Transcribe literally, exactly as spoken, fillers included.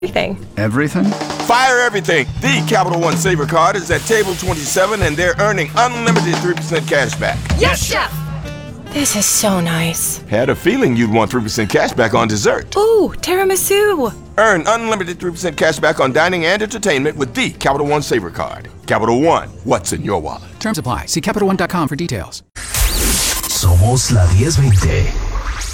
Everything. Everything? Fire everything. The Capital One Saver Card is at table twenty-seven, and they're earning unlimited three percent cash back. Yes, Chef! This is so nice. Had a feeling you'd want three percent cash back on dessert. Ooh, tiramisu. Earn unlimited three percent cash back on dining and entertainment with the Capital One Saver Card. Capital One, what's in your wallet? Terms apply. See Capital One dot com for details. Somos la diez veinte.